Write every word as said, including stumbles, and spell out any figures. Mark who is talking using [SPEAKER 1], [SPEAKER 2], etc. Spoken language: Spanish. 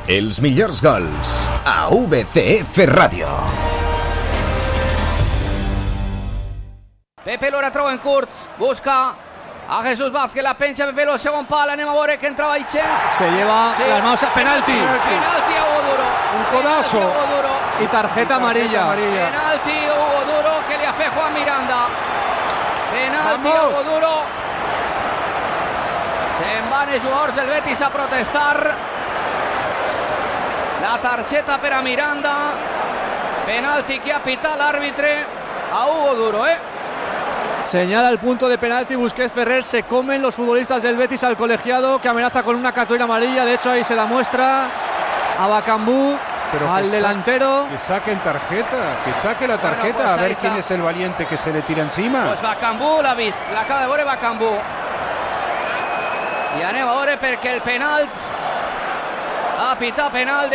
[SPEAKER 1] Els millors gols a V C F Ràdio.
[SPEAKER 2] Pepe lo retroba en curt, busca a Jesús Vázquez, la pencha, Pepe lo segon pal, anem a veure que entrava Aichen.
[SPEAKER 3] Se lleva sí. las manos a penalti.
[SPEAKER 2] Penalti a Hugo Duro.
[SPEAKER 3] Un codazo.
[SPEAKER 2] Duro.
[SPEAKER 3] Y tarjeta amarilla.
[SPEAKER 2] amarilla. Penalti a Hugo Duro que le hace Juan Miranda. Penalti a Hugo Duro. Se'n van els jugadors del Betis a protestar. La targeta per a Miranda. Penalti que ha pitat l'àrbitre a Hugo Duro, eh.
[SPEAKER 3] Señala el punto de penalti Busquets Ferrer. Se comen los futbolistas del Betis al colegiado, que amenaza con una cartulina amarilla. De hecho ahí se la muestra a Bakambu, pero al delantero.
[SPEAKER 4] Que saquen tarjeta, que saque la tarjeta, bueno, pues a ver quién es el valiente que se le tira encima.
[SPEAKER 2] Pues Bakambu l'ha vist, l'acaba de veure Bakambu. I anem a veure perquè el penalt ha pitat penal de